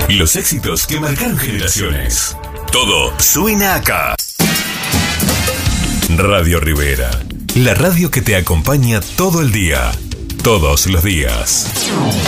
Los éxitos que marcaron generaciones. Todo suena acá. Radio Rivera. La radio que te acompaña todo el día. Todos los días.